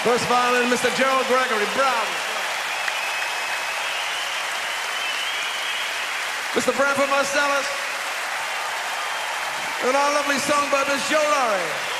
First violin, Mr. Gerald Gregory, bravo. Mr. Branford Marcellus, and our lovely songbird, Miss Joe Laurie.